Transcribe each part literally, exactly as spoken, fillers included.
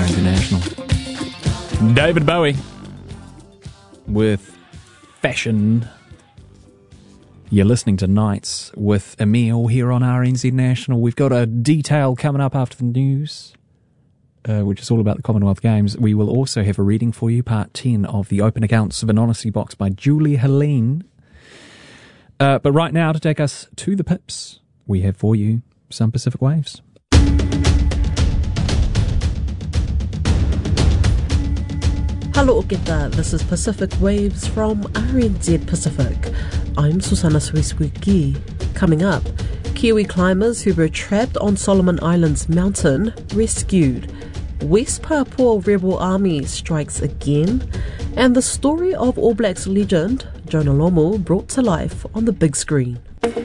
R N Z National. David Bowie with Fashion. You're listening to Nights with Emil here on R N Z National. We've got a detail coming up after the news, uh, which is all about the Commonwealth Games. We will also have a reading for you, part ten of the Open Accounts of an Honesty Box by Julie Helene. Uh, but right now, to take us to the pips, we have for you some Pacific Waves. Hello, Okita. This is Pacific Waves from R N Z Pacific. I'm Susanna Suisuki. Coming up, Kiwi climbers who were trapped on Solomon Islands mountain rescued. West Papua Rebel Army strikes again. And the story of All Blacks legend Jonah Lomu brought to life on the big screen.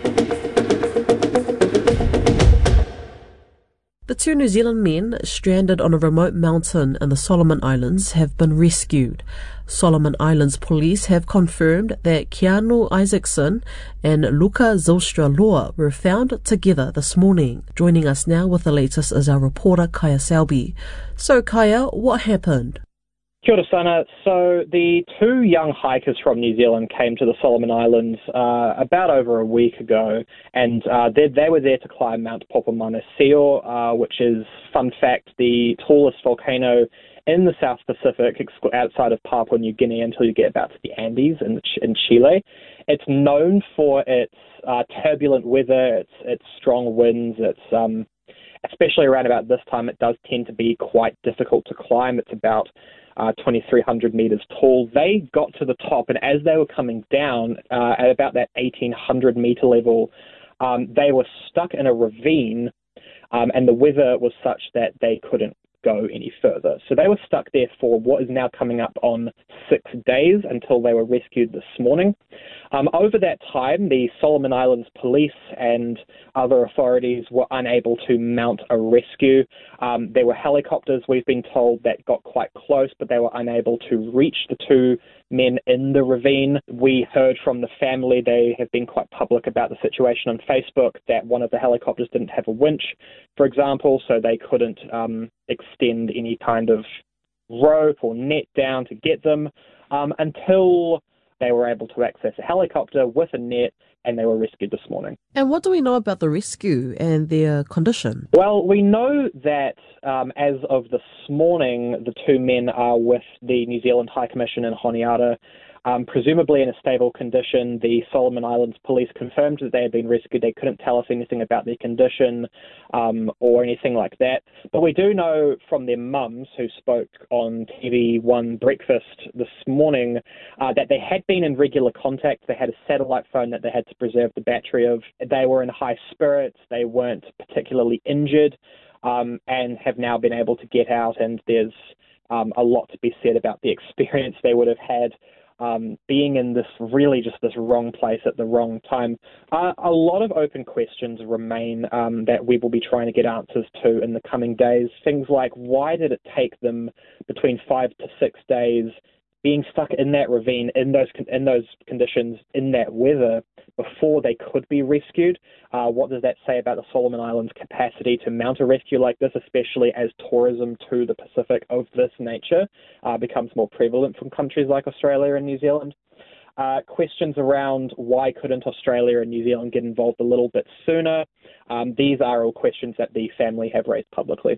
The two New Zealand men stranded on a remote mountain in the Solomon Islands have been rescued. Solomon Islands police have confirmed that Keanu Isaacson and Luka Zylstra-Loa were found together this morning. Joining us now with the latest is our reporter Kaya Selby. So Kaya, what happened? Kia ora sana. So the two young hikers from New Zealand came to the Solomon Islands uh, about over a week ago, and uh, they, they were there to climb Mount Popomanasio, uh, which is, fun fact, the tallest volcano in the South Pacific outside of Papua New Guinea until you get about to the Andes in, in Chile. It's known for its uh, turbulent weather, its, its strong winds, its... Um, especially around about this time, it does tend to be quite difficult to climb. It's about uh, twenty-three hundred metres tall. They got to the top, and as they were coming down uh, at about that eighteen hundred metre level, um, they were stuck in a ravine, um, and the weather was such that they couldn't go any further. So they were stuck there for what is now coming up on six days until they were rescued this morning. Um, over that time, the Solomon Islands police and other authorities were unable to mount a rescue. Um, there were helicopters, we've been told, that got quite close, but they were unable to reach the two men in the ravine. We heard from the family, they have been quite public about the situation on Facebook, that one of the helicopters didn't have a winch, for example, so they couldn't um, extend any kind of rope or net down to get them um, until they were able to access a helicopter with a net, and they were rescued this morning. And what do we know about the rescue and their condition? Well, we know that um, as of this morning, the two men are with the New Zealand High Commission in Honiara, um, presumably in a stable condition. The Solomon Islands police confirmed that they had been rescued. They couldn't tell us anything about their condition um, or anything like that. But we do know from their mums, who spoke on T V one Breakfast this morning, uh, that they had been in regular contact. They had a satellite phone that they had to preserve the battery of. They were in high spirits. They weren't particularly injured um, and have now been able to get out. And there's um, a lot to be said about the experience they would have had Um, being in this really just this wrong place at the wrong time. Uh, a lot of open questions remain um, that we will be trying to get answers to in the coming days. Things like, why did it take them between five to six days being stuck in that ravine, in those in those conditions, in that weather, before they could be rescued? Uh, what does that say about the Solomon Islands' capacity to mount a rescue like this, especially as tourism to the Pacific of this nature uh, becomes more prevalent from countries like Australia and New Zealand? Uh, questions around why couldn't Australia and New Zealand get involved a little bit sooner? Um, these are all questions that the family have raised publicly.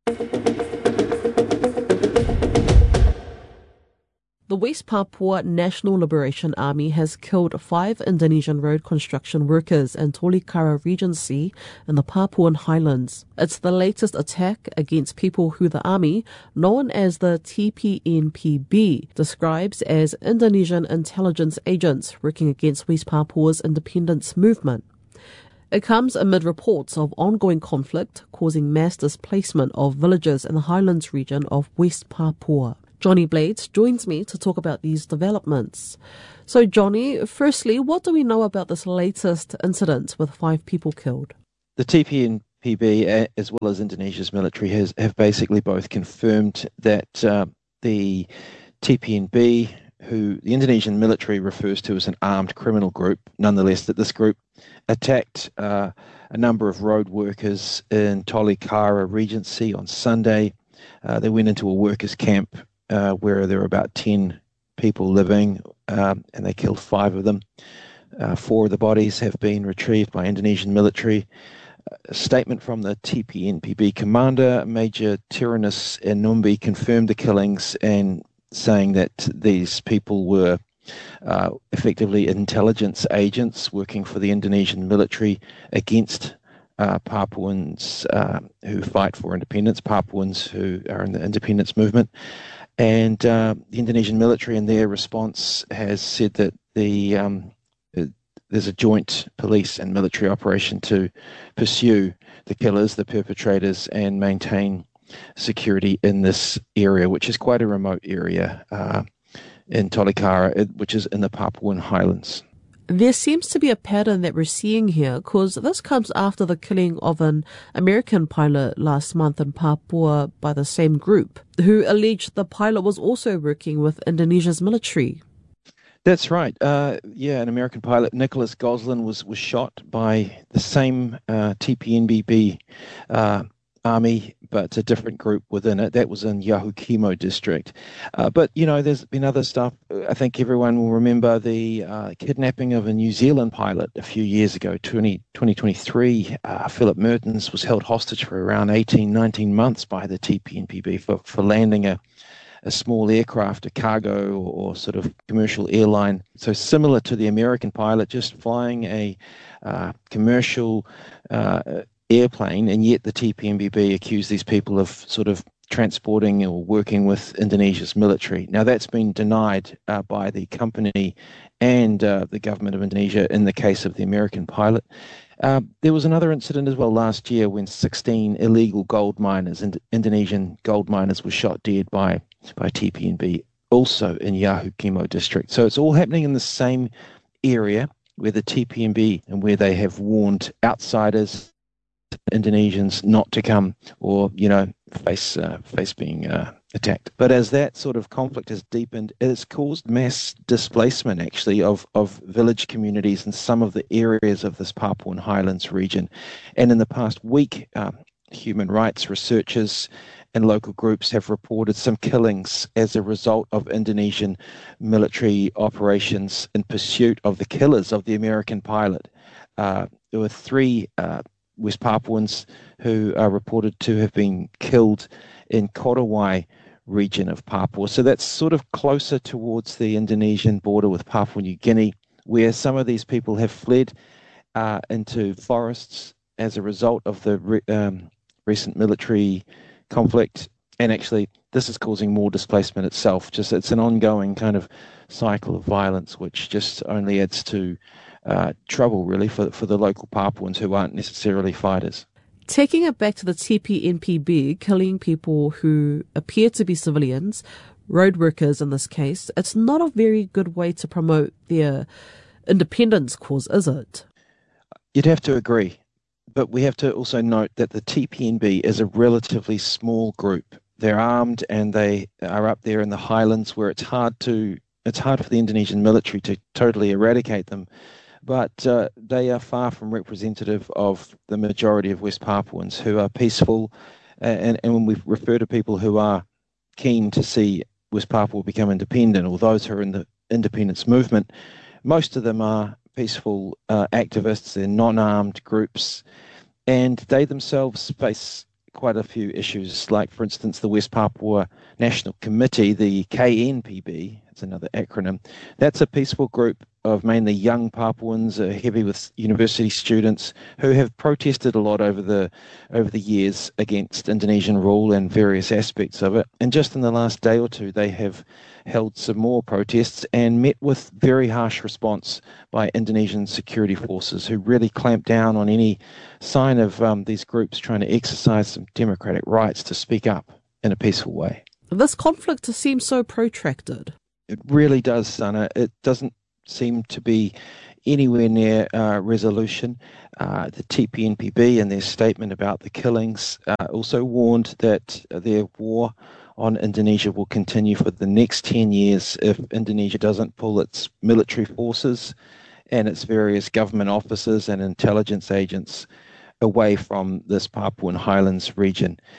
The West Papua National Liberation Army has killed five Indonesian road construction workers in Tolikara Regency in the Papuan Highlands. It's the latest attack against people who the army, known as the T P N P B, describes as Indonesian intelligence agents working against West Papua's independence movement. It comes amid reports of ongoing conflict causing mass displacement of villagers in the highlands region of West Papua. Johnny Blades joins me to talk about these developments. So, Johnny, firstly, what do we know about this latest incident with five people killed? The T P N P B, as well as Indonesia's military, has have basically both confirmed that uh, the T P N B, who the Indonesian military refers to as an armed criminal group, nonetheless, that this group attacked uh, a number of road workers in Tolikara Regency on Sunday. Uh, they went into a workers' camp uh, where there were about ten people living, um, and they killed five of them. Uh, four of the bodies have been retrieved by Indonesian military. A statement from the T P N P B commander, Major Tyrannus Enumbi, confirmed the killings and saying that these people were uh, effectively intelligence agents working for the Indonesian military against uh, Papuans uh, who fight for independence, Papuans who are in the independence movement. And uh, the Indonesian military, in their response, has said that the um, there's a joint police and military operation to pursue the killers, the perpetrators, and maintain security in this area, which is quite a remote area uh, in Tolikara, which is in the Papuan Highlands. There seems to be a pattern that we're seeing here, because this comes after the killing of an American pilot last month in Papua by the same group, who alleged the pilot was also working with Indonesia's military. That's right. Uh, yeah, an American pilot, Nicholas Goslin, was, was shot by the same uh, T P N B uh, army, but a different group within it. That was in Yahukimo district. Uh, but, you know, there's been other stuff. I think everyone will remember the uh, kidnapping of a New Zealand pilot a few years ago, twenty twenty-three. Uh, Philip Mertens was held hostage for around eighteen, nineteen months by the T P N P B for, for landing a a small aircraft, a cargo or, or sort of commercial airline. So similar to the American pilot, just flying a uh, commercial uh, airplane, and yet the T P N B B accused these people of sort of transporting or working with Indonesia's military. Now that's been denied uh, by the company and uh, the government of Indonesia in the case of the American pilot. Uh, there was another incident as well last year when sixteen illegal gold miners, and Indonesian gold miners, were shot dead by, by T P N B, also in Yahukimo district. So it's all happening in the same area where the T P N B and where they have warned outsiders, Indonesians, not to come or, you know, face uh, face being uh, attacked. But as that sort of conflict has deepened, it has caused mass displacement, actually, of, of village communities in some of the areas of this Papuan Highlands region. And in the past week, um, human rights researchers and local groups have reported some killings as a result of Indonesian military operations in pursuit of the killers of the American pilot. Uh, there were three uh, West Papuans who are reported to have been killed in Korowai region of Papua. So that's sort of closer towards the Indonesian border with Papua New Guinea, where some of these people have fled uh, into forests as a result of the re- um, recent military conflict. And actually, this is causing more displacement itself. Just it's an ongoing kind of cycle of violence, which just only adds to uh, trouble, really, for for the local Papuans who aren't necessarily fighters. Taking it back to the T P N P B, killing people who appear to be civilians, road workers in this case, it's not a very good way to promote their independence cause, is it? You'd have to agree. But we have to also note that the T P N B is a relatively small group. They're armed and they are up there in the highlands where it's hard to it's hard for the Indonesian military to totally eradicate them. But uh, they are far from representative of the majority of West Papuans who are peaceful. And, and when we refer to people who are keen to see West Papua become independent, or those who are in the independence movement, most of them are peaceful uh, activists. They're non-armed groups, and they themselves face quite a few issues, like, for instance, the West Papua National Committee, the K N P B, it's another acronym. That's a peaceful group of mainly young Papuans, uh, heavy with university students, who have protested a lot over the over the years against Indonesian rule and various aspects of it. And just in the last day or two, they have held some more protests and met with very harsh response by Indonesian security forces, who really clamped down on any sign of um, these groups trying to exercise some democratic rights to speak up in a peaceful way. This conflict seems so protracted. It really does, Sana. It doesn't seem to be anywhere near uh, resolution. Uh, the T P N P B, in their statement about the killings, uh, also warned that their war on Indonesia will continue for the next ten years if Indonesia doesn't pull its military forces and its various government officers and intelligence agents away from this Papuan Highlands region.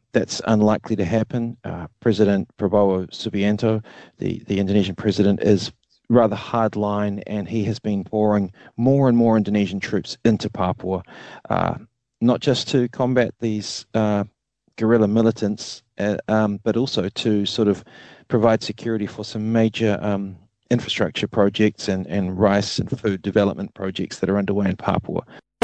that's unlikely to happen. Uh, President Prabowo Subianto, the, the Indonesian president, is rather hardline, and he has been pouring more and more Indonesian troops into Papua, uh, not just to combat these uh, guerrilla militants, uh, um, but also to sort of provide security for some major um, infrastructure projects and, and rice and food development projects that are underway in Papua.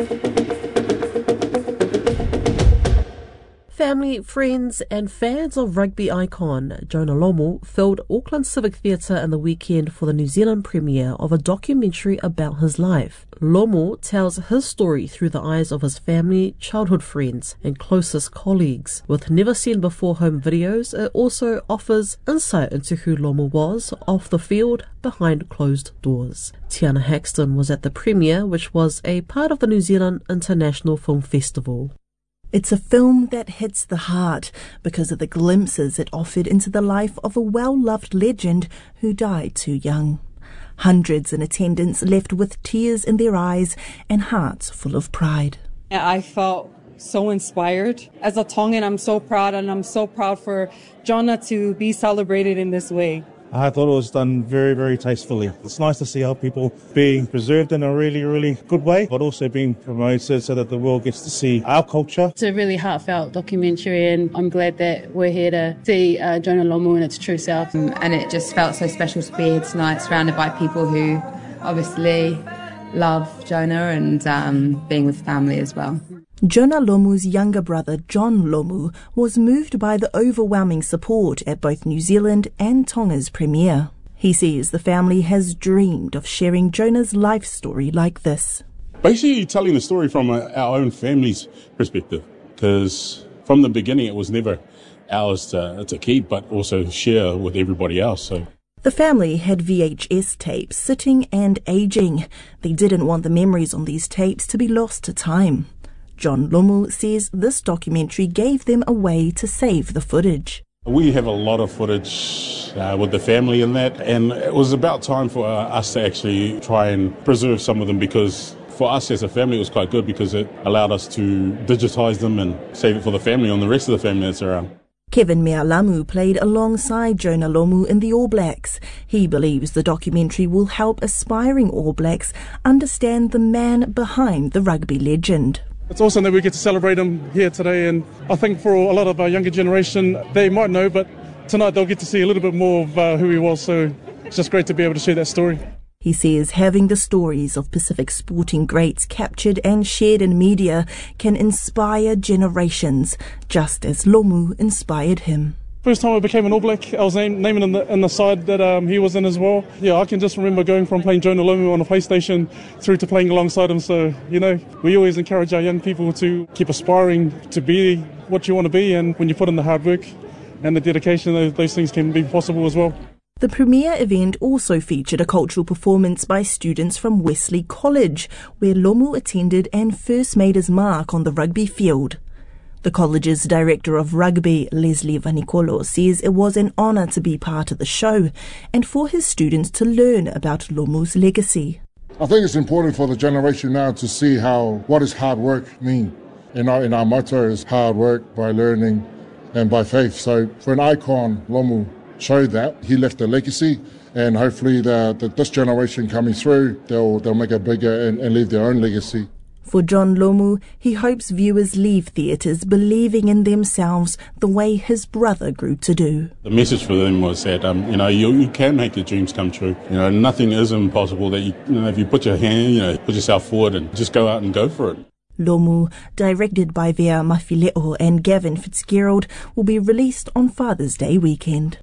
Family, friends and fans of rugby icon Jonah Lomu filled Auckland Civic Theatre in the weekend for the New Zealand premiere of a documentary about his life. Lomu tells his story through the eyes of his family, childhood friends and closest colleagues. With never-seen-before home videos, it also offers insight into who Lomu was off the field, behind closed doors. Tiana Haxton was at the premiere, which was a part of the New Zealand International Film Festival. It's a film that hits the heart because of the glimpses it offered into the life of a well-loved legend who died too young. Hundreds in attendance left with tears in their eyes and hearts full of pride. I felt so inspired. As a Tongan, I'm so proud, and I'm so proud for Jonah to be celebrated in this way. I thought it was done very, very tastefully. It's nice to see our people being preserved in a really, really good way, but also being promoted so that the world gets to see our culture. It's a really heartfelt documentary, and I'm glad that we're here to see uh, Jonah Lomu in its true self. And it just felt so special to be here tonight, surrounded by people who obviously love Jonah, and um, being with family as well. Jonah Lomu's younger brother, John Lomu, was moved by the overwhelming support at both New Zealand and Tonga's premiere. He says the family has dreamed of sharing Jonah's life story like this. Basically telling the story from a, our own family's perspective, because from the beginning it was never ours to, to keep, but also share with everybody else. So. The family had V H S tapes sitting and aging. They didn't want the memories on these tapes to be lost to time. John Lomu says this documentary gave them a way to save the footage. We have a lot of footage uh, with the family in that, and it was about time for uh, us to actually try and preserve some of them, because for us as a family it was quite good, because it allowed us to digitise them and save it for the family and the rest of the family that's around. Kevin Mealamu played alongside Jonah Lomu in the All Blacks. He believes the documentary will help aspiring All Blacks understand the man behind the rugby legend. It's awesome that we get to celebrate him here today, and I think for a lot of our younger generation, they might know, but tonight they'll get to see a little bit more of uh, who he was, so it's just great to be able to share that story. He says having the stories of Pacific sporting greats captured and shared in media can inspire generations, just as Lomu inspired him. First time I became an All Black, I was name, naming in the, in the side that um, he was in as well. Yeah, I can just remember going from playing Jonah Lomu on a PlayStation through to playing alongside him. So, you know, we always encourage our young people to keep aspiring to be what you want to be, and when you put in the hard work and the dedication, those, those things can be possible as well. The premiere event also featured a cultural performance by students from Wesley College, where Lomu attended and first made his mark on the rugby field. The college's director of rugby, Leslie Vanicolo, says it was an honour to be part of the show and for his students to learn about Lomu's legacy. I think it's important for the generation now to see how what does hard work mean. And our, and our motto is hard work by learning and by faith. So for an icon, Lomu showed that. He left a legacy, and hopefully the, the, this generation coming through, they'll, they'll make it bigger and, and leave their own legacy. For John Lomu, he hopes viewers leave theatres believing in themselves the way his brother grew to do. The message for them was that, um, you know, you, you can make your dreams come true. You know, nothing is impossible. That you, you know, if you put your hand, you know, put yourself forward and just go out and go for it. Lomu, directed by Vea Mafileo and Gavin Fitzgerald, will be released on Father's Day weekend.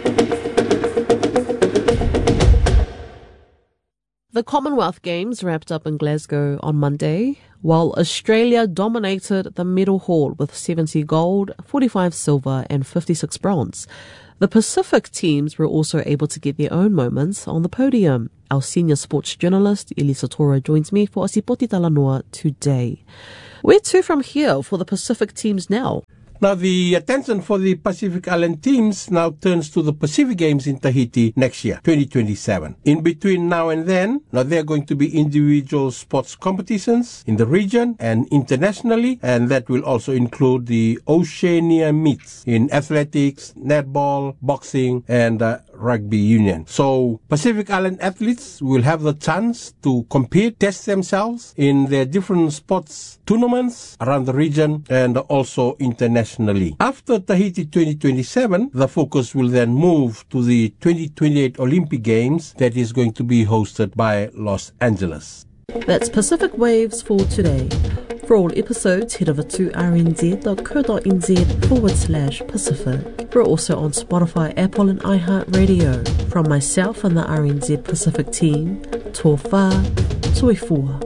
The Commonwealth Games wrapped up in Glasgow on Monday, while Australia dominated the medal haul with seventy gold, forty-five silver and fifty-six bronze. The Pacific teams were also able to get their own moments on the podium. Our senior sports journalist, Elisa Tora, joins me for Asipoti Talanoa today. Where to from here for the Pacific teams now? Now, the attention for the Pacific Island teams now turns to the Pacific Games in Tahiti next year, twenty twenty-seven. In between now and then, now there are going to be individual sports competitions in the region and internationally, and that will also include the Oceania meets in athletics, netball, boxing, and uh, rugby union. So Pacific Island athletes will have the chance to compete, test themselves in their different sports tournaments around the region and also internationally. After Tahiti twenty twenty-seven, the focus will then move to the twenty twenty-eight Olympic Games that is going to be hosted by Los Angeles. That's Pacific Waves for today. For all episodes, head over to rnz.co.nz forward slash Pacific. We're also on Spotify, Apple and iHeartRadio. From myself and the R N Z Pacific team, tō whā, toi fua.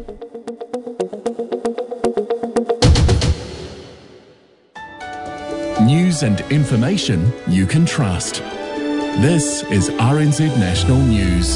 News and information you can trust. This is R N Z National News.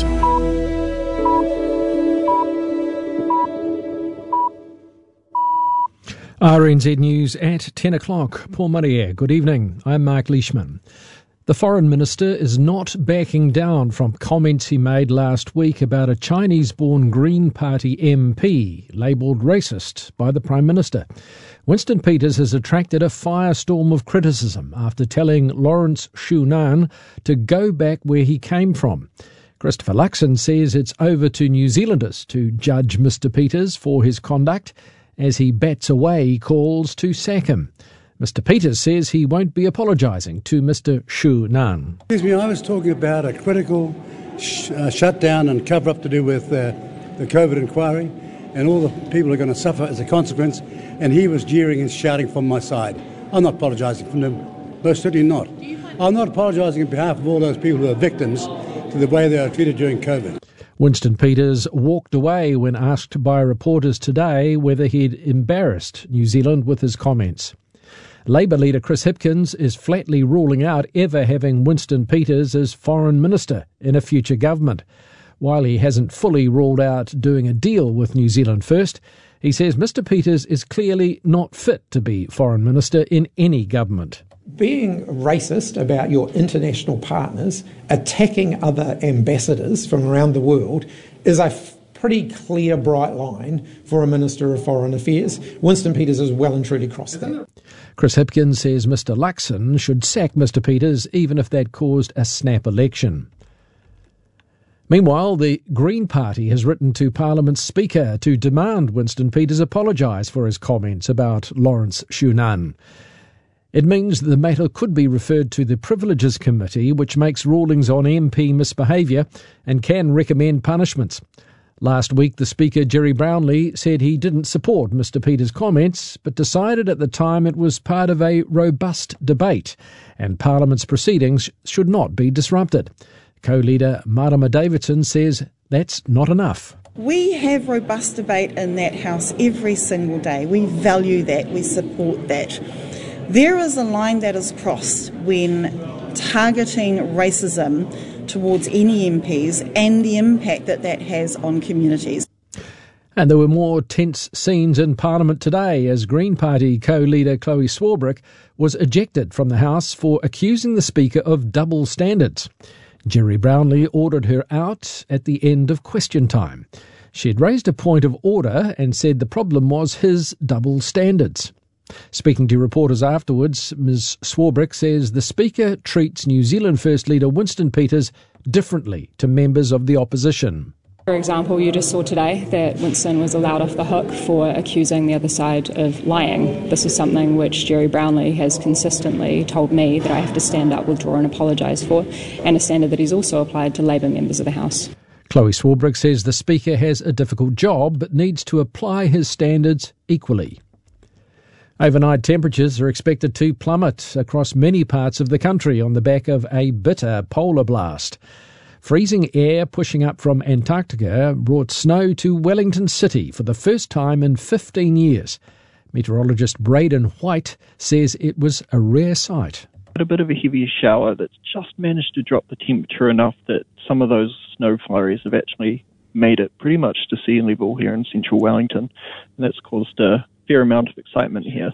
R N Z News at ten o'clock. Paul Maria, good evening. I'm Mark Leishman. The Foreign Minister is not backing down from comments he made last week about a Chinese-born Green Party M P labelled racist by the Prime Minister. Winston Peters has attracted a firestorm of criticism after telling Lawrence Shunan to go back where he came from. Christopher Luxon says it's over to New Zealanders to judge Mister Peters for his conduct as he bats away calls to sack him. Mister Peters says he won't be apologising to Mister Shunan. Excuse me, I was talking about a critical sh- uh, shutdown and cover-up to do with uh, the COVID inquiry, and all the people are going to suffer as a consequence, and he was jeering and shouting from my side. I'm not apologising for them. Most certainly not. I'm not apologising on behalf of all those people who are victims to the way they are treated during COVID. Winston Peters walked away when asked by reporters today whether he'd embarrassed New Zealand with his comments. Labour leader Chris Hipkins is flatly ruling out ever having Winston Peters as Foreign Minister in a future government. While he hasn't fully ruled out doing a deal with New Zealand First, he says Mister Peters is clearly not fit to be Foreign Minister in any government. Being racist about your international partners, attacking other ambassadors from around the world, is a f- pretty clear, bright line for a Minister of Foreign Affairs. Winston Peters has well and truly crossed that. Chris Hipkins says Mister Luxon should sack Mister Peters even if that caused a snap election. Meanwhile, the Green Party has written to Parliament's Speaker to demand Winston Peters apologise for his comments about Lawrence Shunan. It means the matter could be referred to the Privileges Committee, which makes rulings on M P misbehaviour and can recommend punishments. Last week, the Speaker, Jerry Brownlee, said he didn't support Mister Peters' comments, but decided at the time it was part of a robust debate, and Parliament's proceedings should not be disrupted. Co-leader Marama Davidson says that's not enough. We have robust debate in that House every single day. We value that. We support that. There is a line that is crossed when targeting racism towards any M Ps and the impact that that has on communities. And there were more tense scenes in Parliament today as Green Party co-leader Chloe Swarbrick was ejected from the House for accusing the Speaker of double standards. Jerry Brownlee ordered her out at the end of question time. She had raised a point of order and said the problem was his double standards. Speaking to reporters afterwards, Miz Swarbrick says the Speaker treats New Zealand First Leader Winston Peters differently to members of the opposition. For example, you just saw today that Winston was allowed off the hook for accusing the other side of lying. This is something which Jerry Brownlee has consistently told me that I have to stand up, withdraw and apologise for, and a standard that he's also applied to Labour members of the House. Chloe Swarbrick says the Speaker has a difficult job but needs to apply his standards equally. Overnight temperatures are expected to plummet across many parts of the country on the back of a bitter polar blast. Freezing air pushing up from Antarctica brought snow to Wellington City for the first time in fifteen years. Meteorologist Braden White says it was a rare sight. A bit of a heavier shower that's just managed to drop the temperature enough that some of those snow flurries have actually made it pretty much to sea level here in central Wellington, and that's caused a fair amount of excitement here.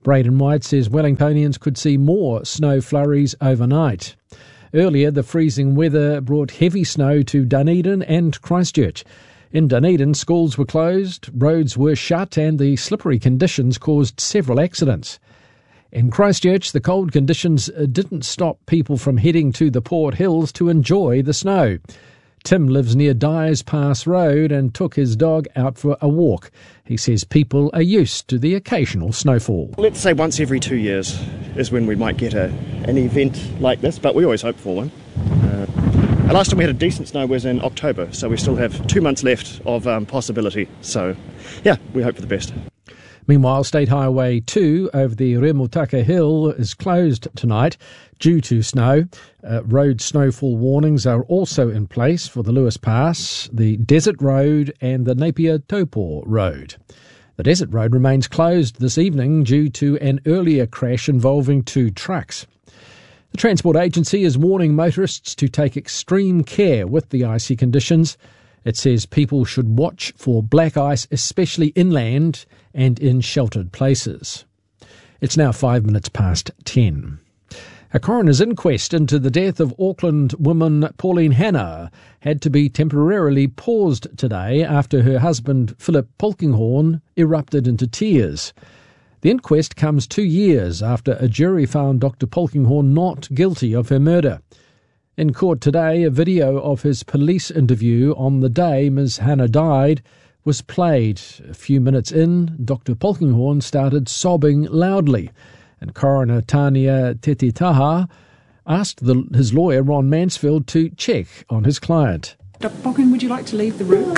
Braden White says Wellingtonians could see more snow flurries overnight. Earlier, the freezing weather brought heavy snow to Dunedin and Christchurch. In Dunedin, schools were closed, roads were shut, and the slippery conditions caused several accidents. In Christchurch, the cold conditions didn't stop people from heading to the Port Hills to enjoy the snow. Tim lives near Dyers Pass Road and took his dog out for a walk. He says people are used to the occasional snowfall. Let's say once every two years is when we might get a, an event like this, but we always hope for one. Uh, the last time we had a decent snow was in October, so we still have two months left of um, possibility. So, yeah, we hope for the best. Meanwhile, State Highway two over the Remutaka Hill is closed tonight due to snow. Uh, road snowfall warnings are also in place for the Lewis Pass, the Desert Road and the Napier Taupo Road. The Desert Road remains closed this evening due to an earlier crash involving two trucks. The Transport Agency is warning motorists to take extreme care with the icy conditions. It says people should watch for black ice, especially inland and in sheltered places. It's now five minutes past ten. A coroner's inquest into the death of Auckland woman Pauline Hanna had to be temporarily paused today after her husband Philip Polkinghorne erupted into tears. The inquest comes two years after a jury found Doctor Polkinghorne not guilty of her murder. In court today, a video of his police interview on the day Miz Hanna died was played. A few minutes in, Doctor Polkinghorne started sobbing loudly, and Coroner Tania Tetitaha asked the, his lawyer, Ron Mansfield, to check on his client. Doctor Polkin, would you like to leave the room?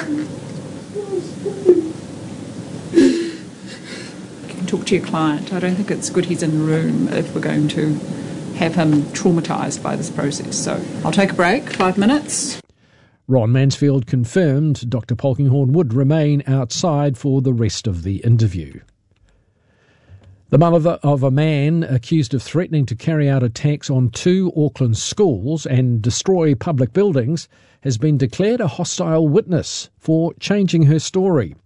You can talk to your client. I don't think it's good he's in the room if we're going to have him traumatised by this process. So I'll take a break, five minutes. Ron Mansfield confirmed Doctor Polkinghorne would remain outside for the rest of the interview. The mother of a man accused of threatening to carry out attacks on two Auckland schools and destroy public buildings has been declared a hostile witness for changing her story.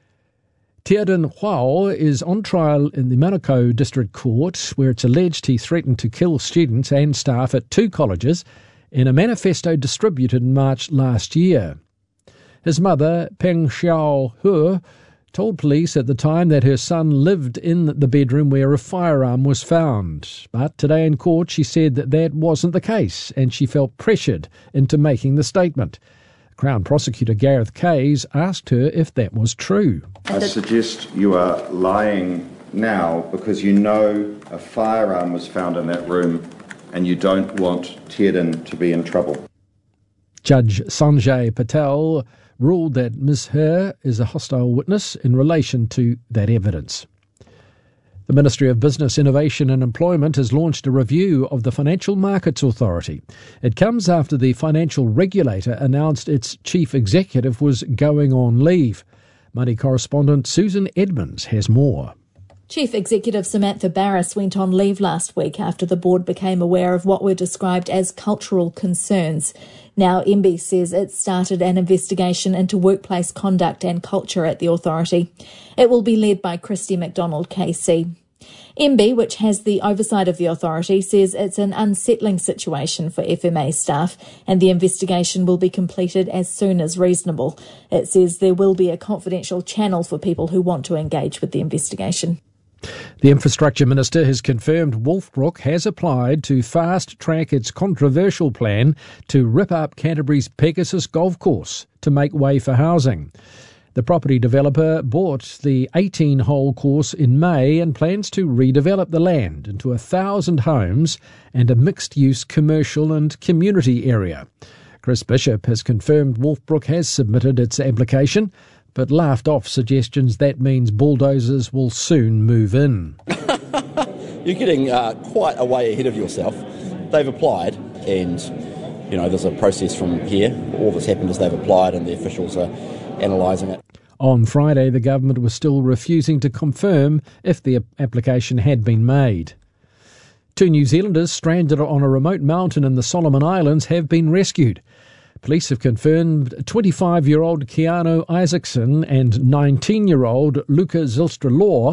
Tierden Huao is on trial in the Manukau District Court, where it's alleged he threatened to kill students and staff at two colleges in a manifesto distributed in March last year. His mother, Peng Xiao He, told police at the time that her son lived in the bedroom where a firearm was found. But today in court she said that that wasn't the case and she felt pressured into making the statement. Crown Prosecutor Gareth Kays asked her if that was true. I suggest you are lying now because you know a firearm was found in that room and you don't want Tierden to be in trouble. Judge Sanjay Patel ruled that Miz He is a hostile witness in relation to that evidence. The Ministry of Business, Innovation and Employment has launched a review of the Financial Markets Authority. It comes after the financial regulator announced its chief executive was going on leave. Money correspondent Susan Edmonds has more. Chief Executive Samantha Barras went on leave last week after the board became aware of what were described as cultural concerns. Now M B says it started an investigation into workplace conduct and culture at the authority. It will be led by Christy McDonald K C. M B, which has the oversight of the authority, says it's an unsettling situation for F M A staff and the investigation will be completed as soon as reasonable. It says there will be a confidential channel for people who want to engage with the investigation. The Infrastructure Minister has confirmed Wolfbrook has applied to fast-track its controversial plan to rip up Canterbury's Pegasus Golf Course to make way for housing. The property developer bought the eighteen-hole course in May and plans to redevelop the land into a thousand homes and a mixed-use commercial and community area. Chris Bishop has confirmed Wolfbrook has submitted its application, but laughed off suggestions that means bulldozers will soon move in. You're getting uh, quite a way ahead of yourself. They've applied and, you know, there's a process from here. All that's happened is they've applied and the officials are analysing it. On Friday, the government was still refusing to confirm if the application had been made. Two New Zealanders stranded on a remote mountain in the Solomon Islands have been rescued. Police have confirmed twenty-five-year-old Keanu Isaacson and nineteen-year-old Luca Zylstra-Law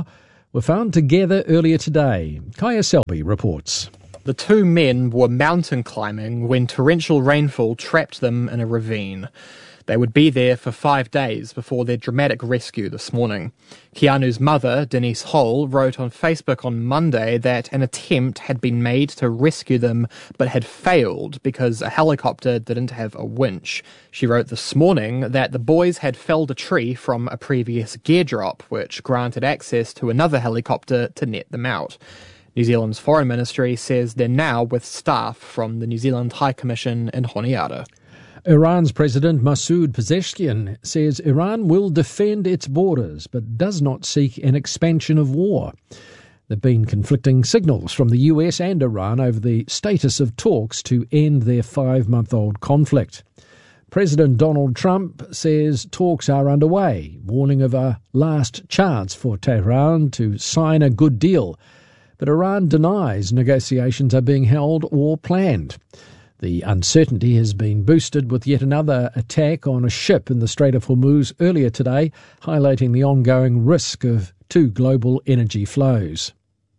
were found together earlier today. Kaya Selby reports. The two men were mountain climbing when torrential rainfall trapped them in a ravine. They would be there for five days before their dramatic rescue this morning. Keanu's mother, Denise Hull, wrote on Facebook on Monday that an attempt had been made to rescue them but had failed because a helicopter didn't have a winch. She wrote this morning that the boys had felled a tree from a previous gear drop, which granted access to another helicopter to net them out. New Zealand's Foreign Ministry says they're now with staff from the New Zealand High Commission in Honiara. Iran's President Masoud Pezeshkian says Iran will defend its borders but does not seek an expansion of war. There have been conflicting signals from the U S and Iran over the status of talks to end their five-month-old conflict. President Donald Trump says talks are underway, warning of a last chance for Tehran to sign a good deal. But Iran denies negotiations are being held or planned. The uncertainty has been boosted with yet another attack on a ship in the Strait of Hormuz earlier today, highlighting the ongoing risk of two global energy flows.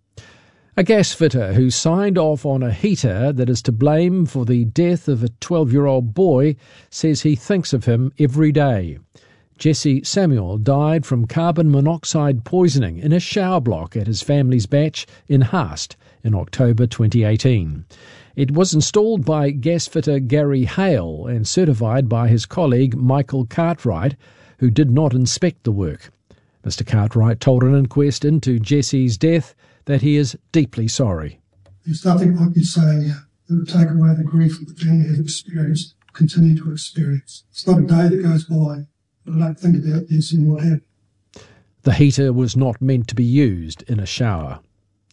A gas fitter who signed off on a heater that is to blame for the death of a twelve-year-old boy says he thinks of him every day. Jesse Samuel died from carbon monoxide poisoning in a shower block at his family's batch in Haast in October twenty eighteen. It was installed by gas fitter Gary Hale and certified by his colleague Michael Cartwright, who did not inspect the work. Mister Cartwright told an inquest into Jesse's death that he is deeply sorry. There's nothing I can say that would take away the grief that the family has experienced, continue to experience. It's not a day that goes by that I don't think about this and what happened. The heater was not meant to be used in a shower.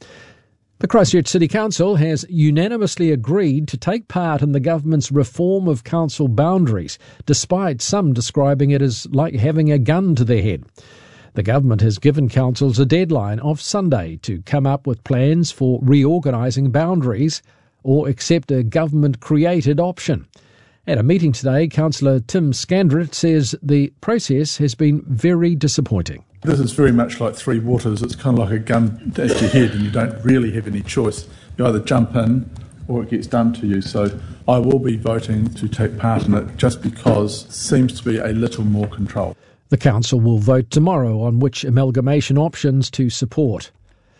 The Christchurch City Council has unanimously agreed to take part in the government's reform of council boundaries, despite some describing it as like having a gun to their head. The government has given councils a deadline of Sunday to come up with plans for reorganising boundaries or accept a government-created option. At a meeting today, Councillor Tim Scandrett says the process has been very disappointing. This is very much like Three Waters. It's kind of like a gun at your head and you don't really have any choice. You either jump in or it gets done to you. So I will be voting to take part in it just because it seems to be a little more control. The council will vote tomorrow on which amalgamation options to support.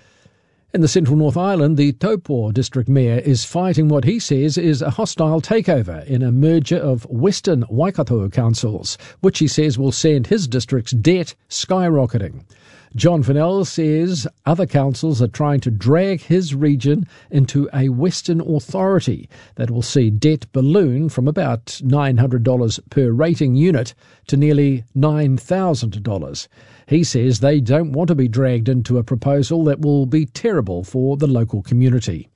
In the Central North Island, the Taupo district mayor is fighting what he says is a hostile takeover in a merger of Western Waikato councils, which he says will send his district's debt skyrocketing. John Fennell says other councils are trying to drag his region into a Western authority that will see debt balloon from about nine hundred dollars per rating unit to nearly nine thousand dollars. He says they don't want to be dragged into a proposal that will be terrible for the local community.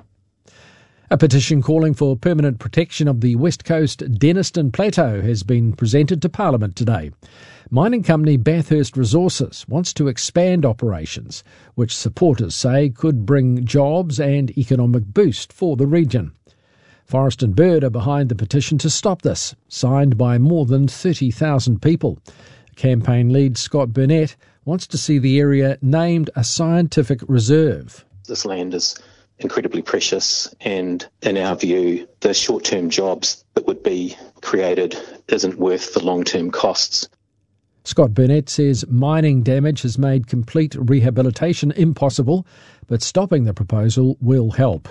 A petition calling for permanent protection of the West Coast Denniston Plateau has been presented to Parliament today. Mining company Bathurst Resources wants to expand operations, which supporters say could bring jobs and economic boost for the region. Forest and Bird are behind the petition to stop this, signed by more than thirty thousand people. Campaign lead Scott Burnett wants to see the area named a scientific reserve. This land is incredibly precious, and in our view, the short-term jobs that would be created isn't worth the long-term costs. Scott Burnett says mining damage has made complete rehabilitation impossible, but stopping the proposal will help.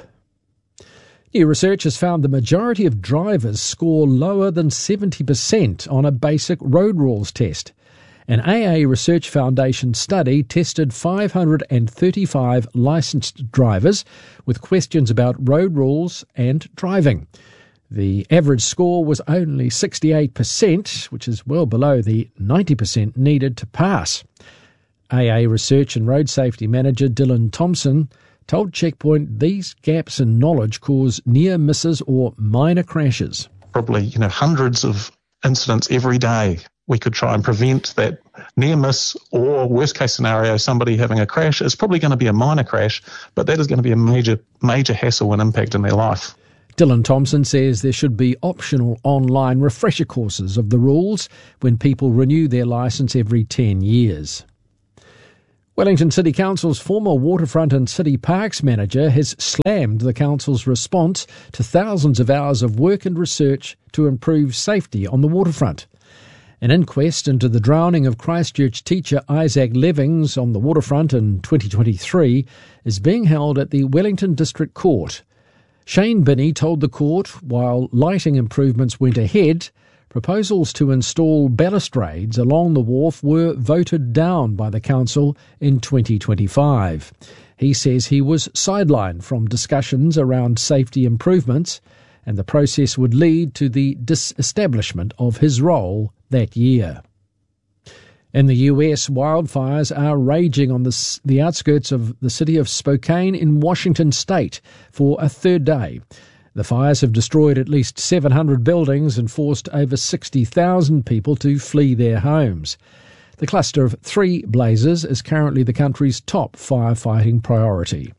New research has found the majority of drivers score lower than seventy percent on a basic road rules test. An A A Research Foundation study tested five hundred thirty-five licensed drivers with questions about road rules and driving. The average score was only sixty-eight percent, which is well below the ninety percent needed to pass. A A Research and Road Safety Manager Dylan Thompson told Checkpoint these gaps in knowledge cause near misses or minor crashes. Probably, you know, hundreds of incidents every day. We could try and prevent that near miss, or worst case scenario, somebody having a crash. It's probably going to be a minor crash, but that is going to be a major, major hassle and impact in their life. Dylan Thompson says there should be optional online refresher courses of the rules when people renew their licence every ten years. Wellington City Council's former waterfront and city parks manager has slammed the council's response to thousands of hours of work and research to improve safety on the waterfront. An inquest into the drowning of Christchurch teacher Isaac Levings on the waterfront in twenty twenty-three is being held at the Wellington District Court. Shane Binney told the court while lighting improvements went ahead, proposals to install balustrades along the wharf were voted down by the council in twenty twenty-five. He says he was sidelined from discussions around safety improvements, and the process would lead to the disestablishment of his role that year. In the U S, wildfires are raging on the, the outskirts of the city of Spokane in Washington state for a third day. The fires have destroyed at least seven hundred buildings and forced over sixty thousand people to flee their homes. The cluster of three blazes is currently the country's top firefighting priority.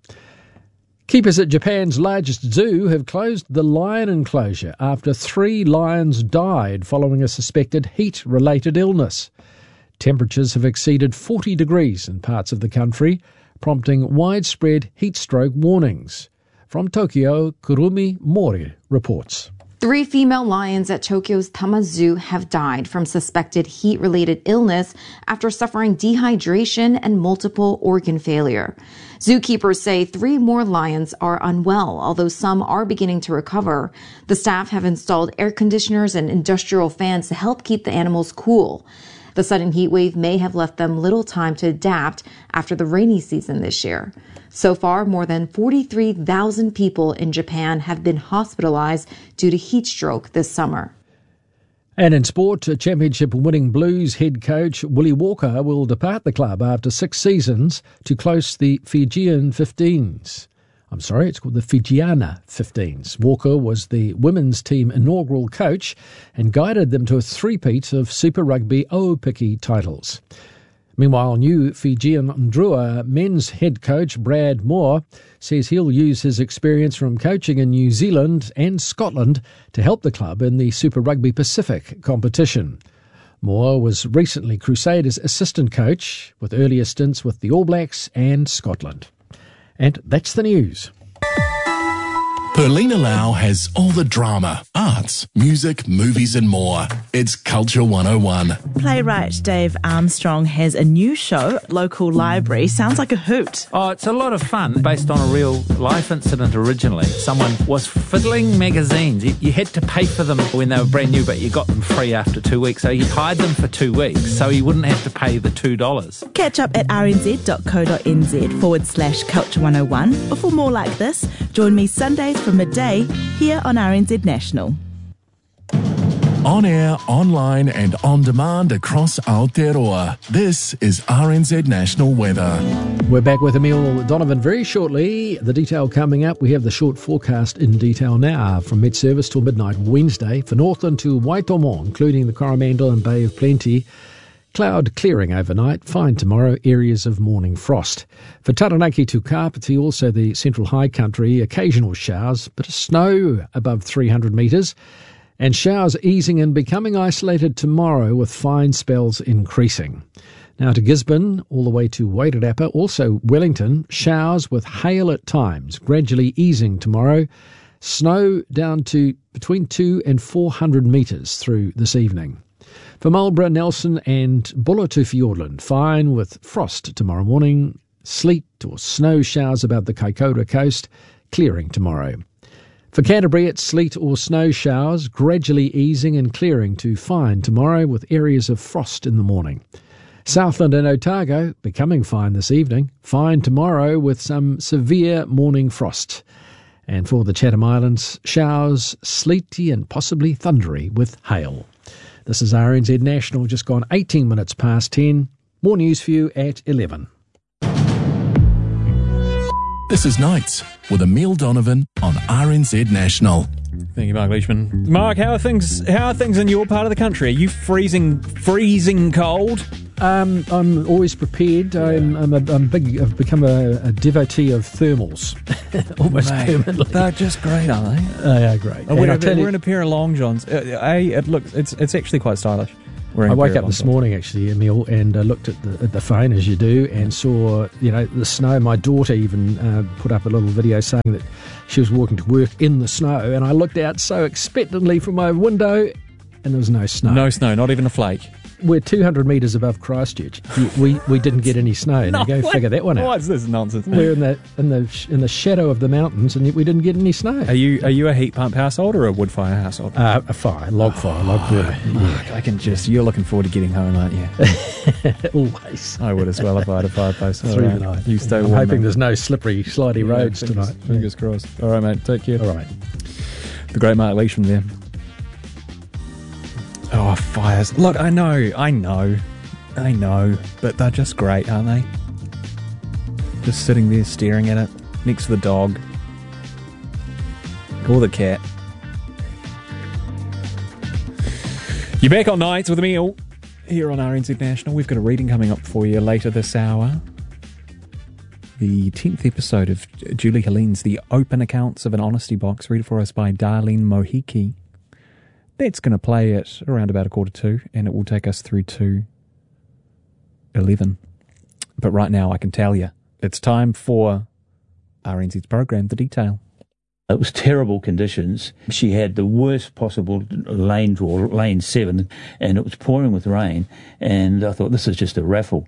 Keepers at Japan's largest zoo have closed the lion enclosure after three lions died following a suspected heat-related illness. Temperatures have exceeded forty degrees in parts of the country, prompting widespread heat stroke warnings. From Tokyo, Kurumi Mori reports. Three female lions at Tokyo's Tama Zoo have died from suspected heat-related illness after suffering dehydration and multiple organ failure. Zookeepers say three more lions are unwell, although some are beginning to recover. The staff have installed air conditioners and industrial fans to help keep the animals cool. The sudden heat wave may have left them little time to adapt after the rainy season this year. So far, more than forty-three thousand people in Japan have been hospitalized due to heat stroke this summer. And in sport, championship-winning Blues head coach Willie Walker will depart the club after six seasons to close the Fijian fifteens. I'm sorry, it's called the Fijiana fifteens. Walker was the women's team inaugural coach and guided them to a three-peat of Super Rugby Aupiki titles. Meanwhile, new Fijian Ndrua men's head coach Brad Moore says he'll use his experience from coaching in New Zealand and Scotland to help the club in the Super Rugby Pacific competition. Moore was recently Crusaders' assistant coach, with earlier stints with the All Blacks and Scotland. And that's the news. Perlina Lau has all the drama, arts, music, movies and more. It's Culture one oh one. Playwright Dave Armstrong has a new show, Local Library. Sounds like a hoot. Oh, it's a lot of fun, based on a real life incident originally. Someone was fiddling magazines. You, you had to pay for them when they were brand new, but you got them free after two weeks. So you hired them for two weeks, so you wouldn't have to pay the two dollars. Catch up at rnz.co.nz forward slash Culture one oh one. Or for more like this, join me Sundays from midday here on R N Z National. On air, online and on demand across Aotearoa. This is R N Z National Weather. We're back with Emile Donovan very shortly. The detail coming up. We have the short forecast in detail now from Met Service till midnight Wednesday for Northland to Waitomo, including the Coromandel and Bay of Plenty. Cloud clearing overnight, fine tomorrow, areas of morning frost. For Taranaki to Kapiti, also the central high country, occasional showers, bit of snow above three hundred metres, and showers easing and becoming isolated tomorrow with fine spells increasing. Now to Gisborne, all the way to Wairarapa, also Wellington, showers with hail at times, gradually easing tomorrow, snow down to between two and four hundred metres through this evening. For Marlborough, Nelson and Buller to Fiordland, fine with frost tomorrow morning, sleet or snow showers about the Kaikoura coast, clearing tomorrow. For Canterbury, it's sleet or snow showers, gradually easing and clearing to fine tomorrow with areas of frost in the morning. Southland and Otago, becoming fine this evening, fine tomorrow with some severe morning frost. And for the Chatham Islands, showers, sleety and possibly thundery with hail. This is R N Z National, just gone eighteen minutes past ten. More news for you at eleven. This is Nights with Emile Donovan on R N Z National. Thank you, Mark Leishman. Mark, how are things? How are things in your part of the country? Are you freezing, freezing cold? Um, I'm always prepared. I'm, I'm, a, I'm big. I've become a, a devotee of thermals, almost Mate, permanently. They're just great, aren't they? Oh, yeah, great. Oh, we're, And in I a, tell you- we're in a pair of long johns. Uh, a, it looks. It's it's actually quite stylish. I woke up this morning, actually, Emil, and uh, looked at the, at the phone, as you do, and saw, you know, the snow. My daughter even uh, put up a little video saying that she was walking to work in the snow, and I looked out so expectantly from my window, and there was no snow. No snow, not even a flake. We're two hundred metres above Christchurch. We we didn't get any snow. Now No, go what- figure that one out. What's this nonsense? We're in the in the sh- in the shadow of the mountains, and yet we didn't get any snow. Are you are you a heat pump household or a wood fire household? Uh, a fire, log fire, log burner. Mark, I can just. You're looking forward to getting home, aren't you? Always. I would as well if I had a fireplace Through All the right. night. You stay I'm warm. hoping mate. there's no slippery, slidey Yeah, roads fingers, tonight. Fingers crossed. All right, mate. Take care. All right. The great Mark Leishman there. Oh, fires. Look, I know, I know, I know, but they're just great, aren't they? Just sitting there staring at it, next to the dog. Or the cat. You're back on Nights with Emil here on R N Z National. We've got a reading coming up for you later this hour. The tenth episode of Julie Helene's The Open Accounts of an Honesty Box, read for us by Darlene Mohiki. That's going to play at around about a quarter two, and it will take us through to eleven. But right now, I can tell you, it's time for R N Z's program, The Detail. It was terrible conditions. She had the worst possible lane draw, lane seven, and it was pouring with rain, and I thought, this is just a raffle.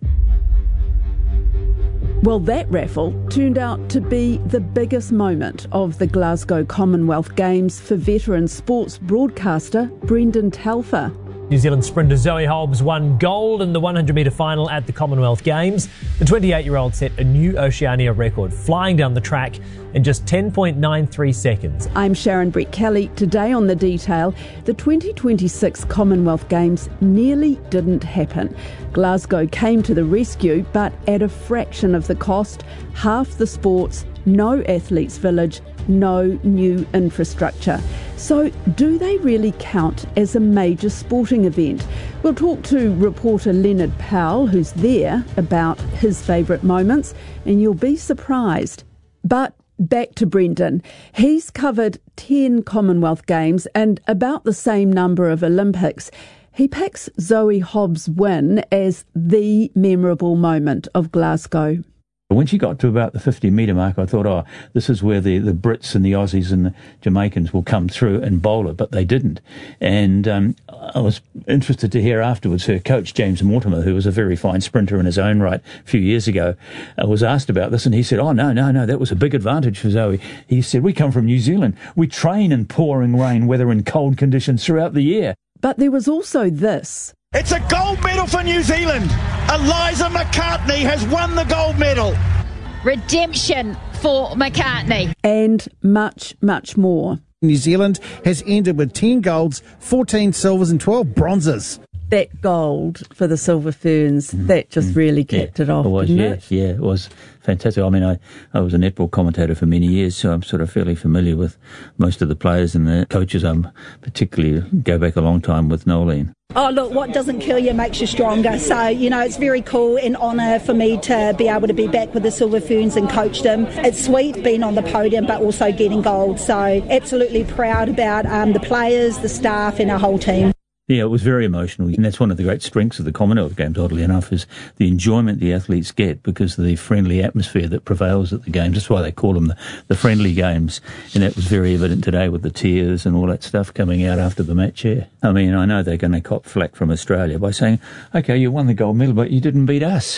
Well, that raffle turned out to be the biggest moment of the Glasgow Commonwealth Games for veteran sports broadcaster Brendan Telfer. New Zealand sprinter Zoe Hobbs won gold in the one hundred metre final at the Commonwealth Games. The twenty-eight-year-old set a new Oceania record, flying down the track in just ten point nine three seconds. I'm Sharon Brett Kelly. Today on The Detail, the twenty twenty-six Commonwealth Games nearly didn't happen. Glasgow came to the rescue, but at a fraction of the cost, half the sports, no athletes' village, no new infrastructure. So do they really count as a major sporting event? We'll talk to reporter Leonard Powell, who's there, about his favourite moments, and you'll be surprised. But back to Brendan. He's covered ten Commonwealth Games and about the same number of Olympics. He picks Zoe Hobbs' win as the memorable moment of Glasgow. When she got to about the fifty metre mark, I thought, oh, this is where the, the Brits and the Aussies and the Jamaicans will come through and bowl it, but they didn't. And um, I was interested to hear afterwards her coach, James Mortimer, who was a very fine sprinter in his own right a few years ago, uh, was asked about this, and he said, oh, no, no, no, that was a big advantage for Zoe. He said, we come from New Zealand. We train in pouring rain, weather and cold conditions throughout the year. But there was also this. It's a gold medal for New Zealand. Eliza McCartney has won the gold medal. Redemption for McCartney. And much, much more. New Zealand has ended with ten golds, fourteen silvers and twelve bronzes. That gold for the Silver Ferns, mm, that just mm, really capped yeah, it off, it was, didn't yeah, it? Yeah, it was fantastic. I mean, I, I was a netball commentator for many years, so I'm sort of fairly familiar with most of the players and the coaches. I'm particularly go back a long time with Nolene. Oh, look, what doesn't kill you makes you stronger. So, you know, it's very cool and honour for me to be able to be back with the Silver Ferns and coach them. It's sweet being on the podium, but also getting gold. So absolutely proud about um, the players, the staff and our whole team. Yeah, it was very emotional, and that's one of the great strengths of the Commonwealth Games, oddly enough, is the enjoyment the athletes get because of the friendly atmosphere that prevails at the Games. That's why they call them the, the friendly games, and that was very evident today with the tears and all that stuff coming out after the match, yeah. I mean, I know they're going to cop flack from Australia by saying, OK, you won the gold medal, but you didn't beat us.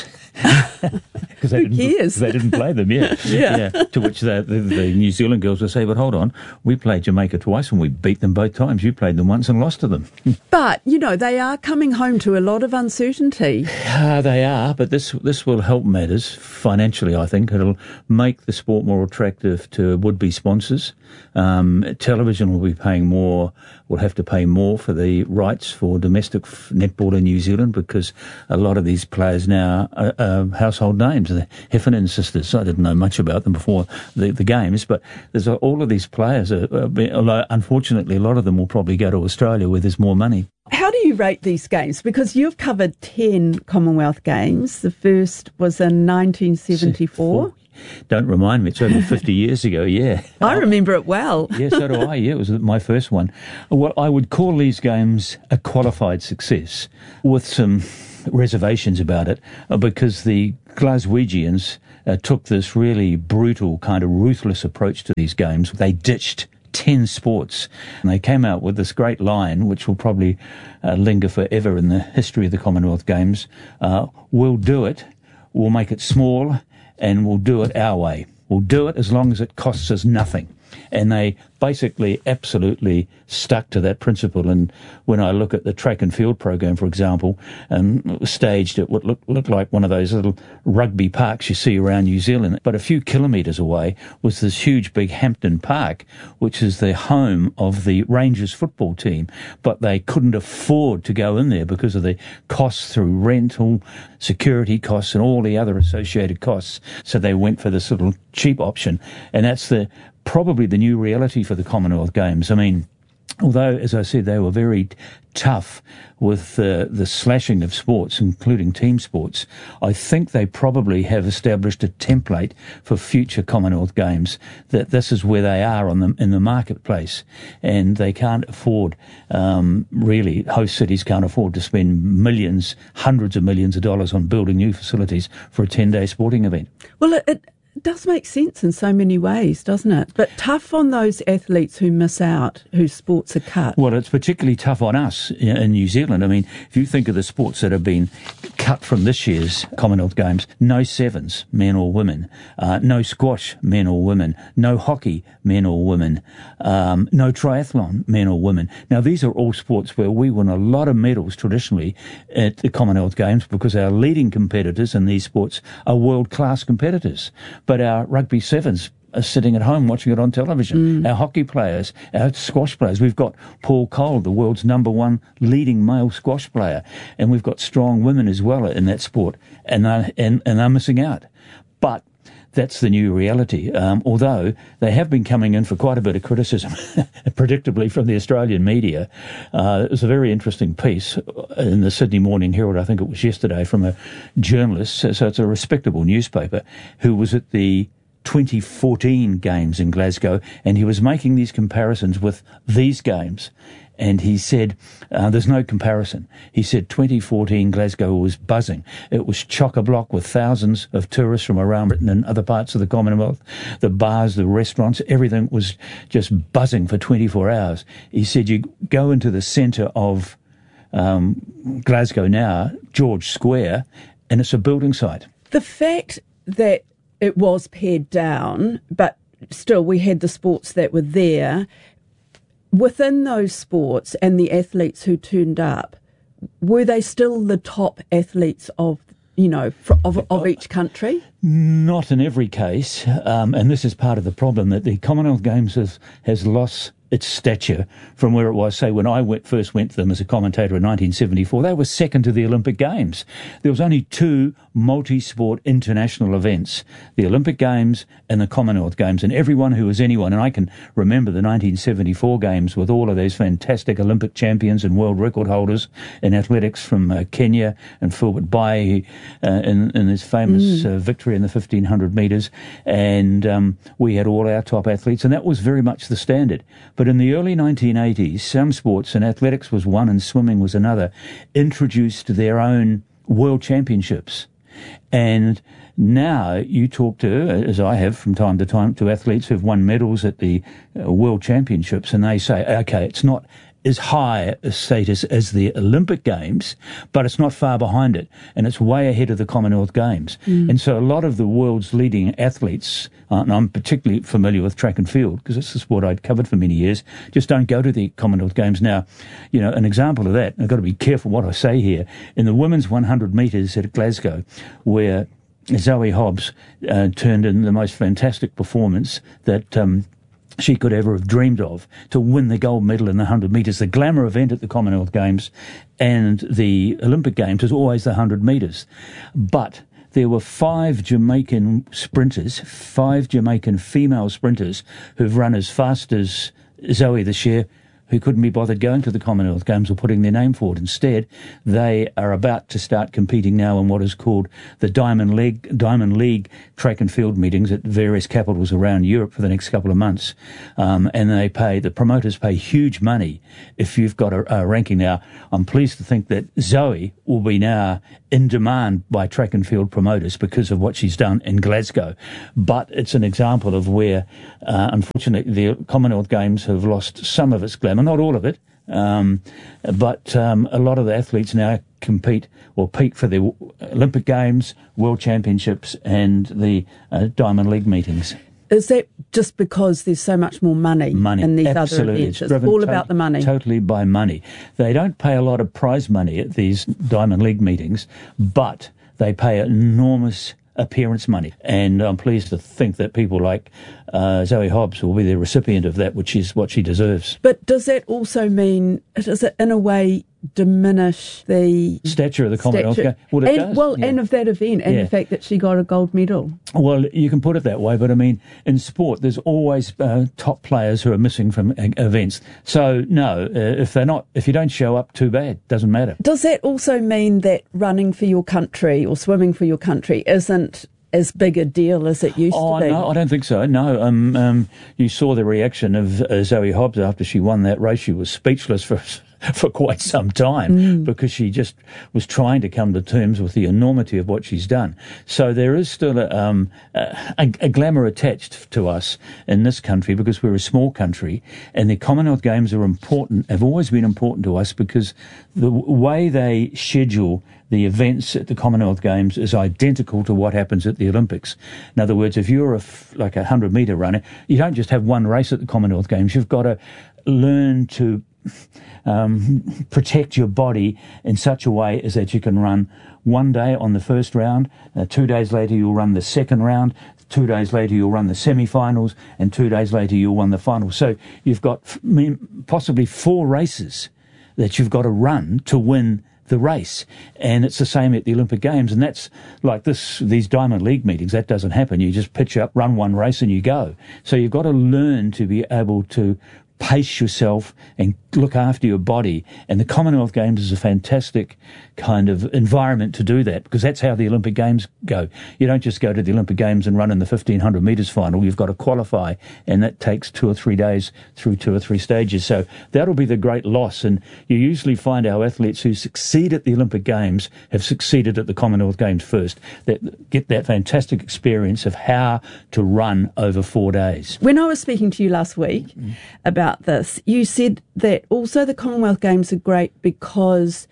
Because they, they didn't play them, yeah. yeah. yeah. To which the, the, the New Zealand girls will say, but hold on, we played Jamaica twice and we beat them both times. You played them once and lost to them. But, you know, they are coming home to a lot of uncertainty. Uh, they are, but this this will help matters financially, I think. It'll make the sport more attractive to would-be sponsors. Um, television will be paying more, will have to pay more for the rights for domestic netball in New Zealand because a lot of these players now are, are household names. The Heffernan sisters, I didn't know much about them before the, the Games, but there's all of these players, are, are, unfortunately, a lot of them will probably go to Australia where there's more money. How do you rate these games? Because you've covered ten Commonwealth Games. The first was in nineteen seventy-four. Don't remind me. It's over fifty years ago, yeah. I remember it well. Yeah, so do I. Yeah, it was my first one. Well, I would call these games a qualified success with some reservations about it, because the Glaswegians uh, took this really brutal, kind of ruthless approach to these games. They ditched ten sports, and they came out with this great line, which will probably uh, linger forever in the history of the Commonwealth Games. Uh, we'll do it, we'll make it small, and we'll do it our way. We'll do it as long as it costs us nothing. And they basically absolutely stuck to that principle. And when I look at the track and field program, for example, um, it was staged at what looked, looked like one of those little rugby parks you see around New Zealand. But a few kilometres away was this huge big Hampton Park, which is the home of the Rangers football team. But they couldn't afford to go in there because of the costs through rental, security costs and all the other associated costs. So they went for this little cheap option. And that's the probably the new reality for the Commonwealth Games. I mean, although, as I said, they were very tough with uh, the slashing of sports, including team sports, I think they probably have established a template for future Commonwealth Games, that this is where they are on the, in the marketplace, and they can't afford, um, really, host cities can't afford to spend millions, hundreds of millions of dollars on building new facilities for a ten-day sporting event. Well, it... it It does make sense in so many ways, doesn't it? But tough on those athletes who miss out, whose sports are cut. Well, it's particularly tough on us in New Zealand. I mean, if you think of the sports that have been cut from this year's Commonwealth Games, no sevens, men or women, uh, no squash, men or women, no hockey, men or women, um, no triathlon, men or women. Now, these are all sports where we win a lot of medals traditionally at the Commonwealth Games because our leading competitors in these sports are world-class competitors. But our rugby sevens are sitting at home watching it on television. Mm. Our hockey players, our squash players. We've got Paul Cole, the world's number one leading male squash player. And we've got strong women as well in that sport. And they're, and, and they're missing out. But that's the new reality, um, although they have been coming in for quite a bit of criticism, predictably, from the Australian media. Uh, it was a very interesting piece in the Sydney Morning Herald, I think it was yesterday, from a journalist, so, so it's a respectable newspaper, who was at the twenty fourteen Games in Glasgow, and he was making these comparisons with these games. And he said, uh, there's no comparison. He said twenty fourteen Glasgow was buzzing. It was chock-a-block with thousands of tourists from around Britain and other parts of the Commonwealth. The bars, the restaurants, everything was just buzzing for twenty-four hours. He said, you go into the centre of um, Glasgow now, George Square, and it's a building site. The fact that it was pared down, but still we had the sports that were there, within those sports and the athletes who turned up, were they still the top athletes of, you know, of, of each country? Not in every case, um, and this is part of the problem, that the Commonwealth Games has, has lost its stature from where it was, say, when I went, first went to them as a commentator in nineteen seventy-four. They were second to the Olympic Games. There was only two multi-sport international events, the Olympic Games and the Commonwealth Games, and everyone who was anyone, and I can remember the nineteen seventy-four Games with all of those fantastic Olympic champions and world record holders in athletics from uh, Kenya, and Filbert Bayi uh, in, in his famous mm. uh, victory in the fifteen hundred metres, and um, we had all our top athletes, and that was very much the standard. But in the early nineteen eighties, some sports, and athletics was one and swimming was another, introduced their own world championships. And now you talk to, as I have from time to time, to athletes who've won medals at the uh, world championships, and they say, okay, it's not as high a status as the Olympic Games, but it's not far behind it, and it's way ahead of the Commonwealth Games. Mm. And so a lot of the world's leading athletes, uh, and I'm particularly familiar with track and field, because it's the sport I'd covered for many years, just don't go to the Commonwealth Games. Now, you know, an example of that, and I've got to be careful what I say here, in the women's one hundred metres at Glasgow, where Zoe Hobbs uh, turned in the most fantastic performance that um, she could ever have dreamed of, to win the gold medal in the one hundred metres. The glamour event at the Commonwealth Games and the Olympic Games is always the one hundred metres. But there were five Jamaican sprinters, five Jamaican female sprinters who've run as fast as Zoe this year, who couldn't be bothered going to the Commonwealth Games or putting their name forward. Instead, they are about to start competing now in what is called the Diamond League, Diamond League track and field meetings at various capitals around Europe for the next couple of months. Um, and they pay, the promoters pay huge money if you've got a, a ranking. Now, I'm pleased to think that Zoe will be now in demand by track and field promoters because of what she's done in Glasgow. But it's an example of where, uh, unfortunately, the Commonwealth Games have lost some of its glamour, not all of it, um, but um, a lot of the athletes now compete or peak for the Olympic Games, World Championships and the uh, Diamond League meetings. Is that just because there's so much more money, money. in these Absolutely. other events? It's It's all to- about the money. Totally by money. They don't pay a lot of prize money at these Diamond League meetings, but they pay enormous appearance money. And I'm pleased to think that people like uh, Zoe Hobbs will be the recipient of that, which is what she deserves. But does that also mean, does it in a way diminish the Stature of the Commonwealth stature- Games? Well, it and, does. Well, yeah. and of that event, and Yeah. the fact that she got a gold medal. Well, you can put it that way, but I mean, in sport, there's always uh, top players who are missing from uh, events. So, no, uh, if they're not, if you don't show up, too bad. Doesn't matter. Does that also mean that running for your country or swimming for your country isn't as big a deal as it used Oh, to be? no, I don't think so. No, um, um, you saw the reaction of uh, Zoe Hobbs after she won that race. She was speechless for for quite some time Mm. because she just was trying to come to terms with the enormity of what she's done. So there is still a, um, a, a glamour attached to us in this country because we're a small country, and the Commonwealth Games are important, have always been important to us because the w- way they schedule the events at the Commonwealth Games is identical to what happens at the Olympics. In other words, if you're a f- like a hundred metre runner, you don't just have one race at the Commonwealth Games. You've got to learn to um, protect your body in such a way as that you can run one day on the first round, uh, two days later you'll run the second round, two days later you'll run the semi-finals, and two days later you'll run the finals. So you've got f- possibly four races that you've got to run to win the race. And it's the same at the Olympic Games, and that's like this, these Diamond League meetings, that doesn't happen. You just pitch up, run one race and you go. So you've got to learn to be able to pace yourself and look after your body. And the Commonwealth Games is a fantastic kind of environment to do that, because that's how the Olympic Games go. You don't just go to the Olympic Games and run in the fifteen hundred metres final. You've got to qualify, and that takes two or three days through two or three stages. So that'll be the great loss. And you usually find our athletes who succeed at the Olympic Games have succeeded at the Commonwealth Games first, that get that fantastic experience of how to run over four days. When I was speaking to you last week Mm. about this, you said that also the Commonwealth Games are great because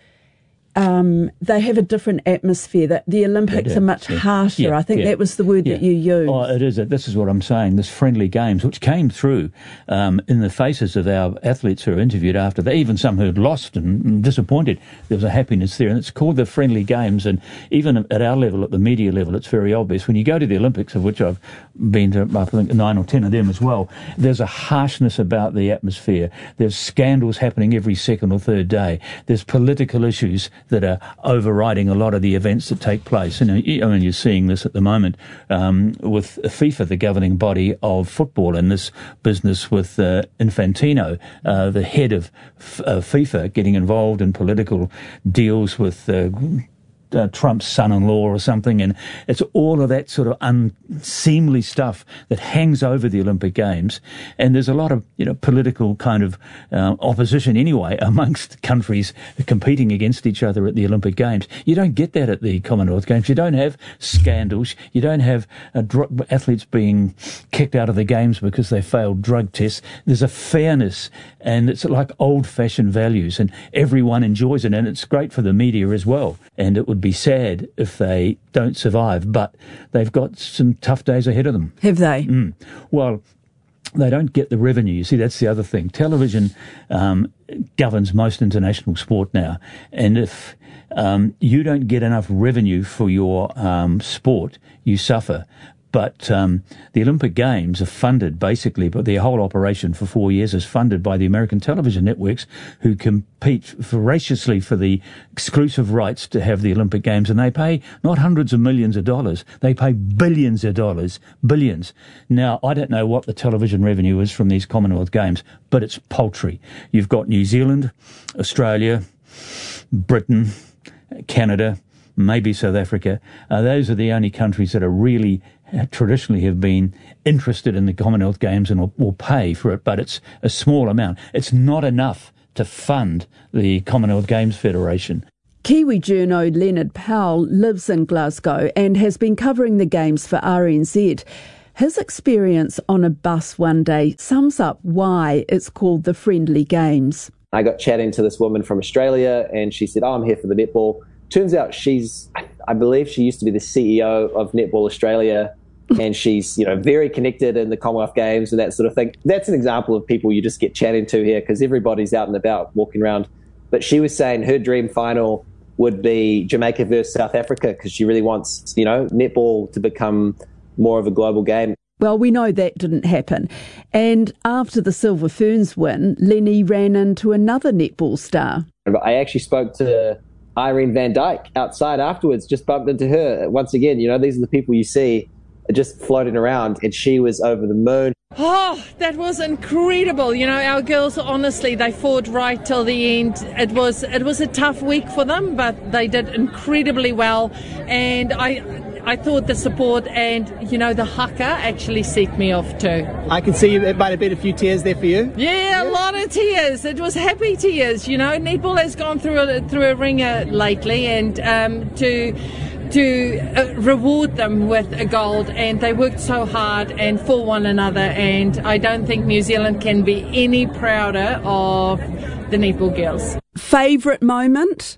um, they have a different atmosphere, that the Olympics do, are much yeah. harsher. Yeah, I think yeah. that was the word Yeah. that you used. Oh, it is. This is what I'm saying. This friendly games, which came through um, in the faces of our athletes who were interviewed after that, even some who had lost and, and disappointed, there was a happiness there. And it's called the friendly games. And even at our level, at the media level, it's very obvious. When you go to the Olympics, of which I've been to, I think, nine or ten of them as well, there's a harshness about the atmosphere. There's scandals happening every second or third day. There's political issues that are overriding a lot of the events that take place. And I mean, you're seeing this at the moment um, with FIFA, the governing body of football, and this business with uh, Infantino, uh, the head of F- uh, FIFA, getting involved in political deals with uh, Uh, Trump's son-in-law or something, and it's all of that sort of unseemly stuff that hangs over the Olympic Games. And there's a lot of, you know, political kind of uh, opposition anyway amongst countries competing against each other at the Olympic Games. You don't get that at the Commonwealth Games. You don't have scandals. You don't have uh, dr- athletes being kicked out of the games because they failed drug tests. There's a fairness, and it's like old-fashioned values, and everyone enjoys it, and it's great for the media as well. And it would be sad if they don't survive, but they've got some tough days ahead of them. Have they? Mm. Well, they don't get the revenue. You see, that's the other thing. Television um, governs most international sport now, and if um, you don't get enough revenue for your um, sport, you suffer. But um, the Olympic Games are funded basically, but their whole operation for four years is funded by the American television networks, who compete voraciously for the exclusive rights to have the Olympic Games, and they pay not hundreds of millions of dollars, they pay billions of dollars, billions. Now, I don't know what the television revenue is from these Commonwealth Games, but it's paltry. You've got New Zealand, Australia, Britain, Canada, maybe South Africa. Uh, those are the only countries that are really uh, traditionally have been interested in the Commonwealth Games and will, will pay for it, but it's a small amount. It's not enough to fund the Commonwealth Games Federation. Kiwi journo Leonard Powell lives in Glasgow and has been covering the Games for R N Z. His experience on a bus one day sums up why it's called the Friendly Games. I got chatting to this woman from Australia, and she said, oh, I'm here for the netball. Turns out she's, I believe she used to be the C E O of Netball Australia, and she's, you know, very connected in the Commonwealth Games and that sort of thing. That's an example of people you just get chatting to here, because everybody's out and about walking around. But she was saying her dream final would be Jamaica versus South Africa, because she really wants, you know, netball to become more of a global game. Well, we know that didn't happen. And after the Silver Ferns win, Lenny ran into another netball star. I actually spoke to Irene van Dijk outside afterwards, just bumped into her. Once again, you know, these are the people you see just floating around, and she was over the moon. Oh, that was incredible. You know, our girls, honestly, they fought right till the end. It was it was a tough week for them, but they did incredibly well. And I I thought the support and, you know, the haka actually set me off too. I can see it might have been a few tears there for you. Yeah, a lot of tears. It was happy tears. You know, netball has gone through a, through a ringer lately, and um, to to uh, reward them with a gold, and they worked so hard and for one another, and I don't think New Zealand can be any prouder of the netball girls. Favourite moment?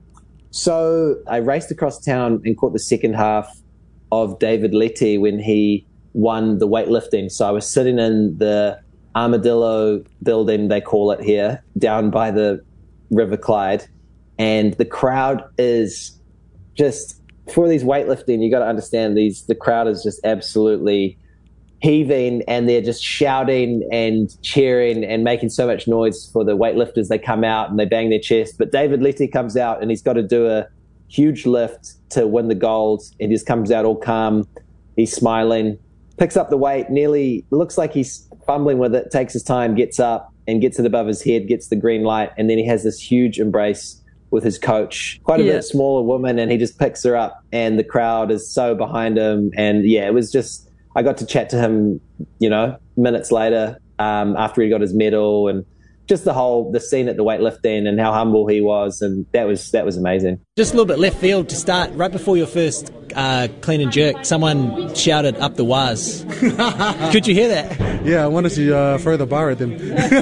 So I raced across town and caught the second half of David Letty when he won the weightlifting. So I was sitting in the Armadillo building, they call it here, down by the River Clyde, and the crowd is just, for these weightlifting, you got to understand these, the crowd is just absolutely heaving, and they're just shouting and cheering and making so much noise for the weightlifters. They come out and they bang their chest, but David Letty comes out and he's got to do a huge lift to win the gold, and he just comes out all calm. He's smiling, picks up the weight, nearly looks like he's fumbling with it, takes his time, gets up and gets it above his head, gets the green light, and then he has this huge embrace with his coach, quite a yeah. bit smaller woman, and he just picks her up, and the crowd is so behind him. And yeah, it was just, I got to chat to him, you know, minutes later, um, after he got his medal, and just the whole, the scene at the weightlifting and how humble he was, and that was that was amazing. Just a little bit left field to start, right before your first uh, clean and jerk, someone shouted up the waz. Could you hear that? Yeah, I wanted to uh, throw the bar at them.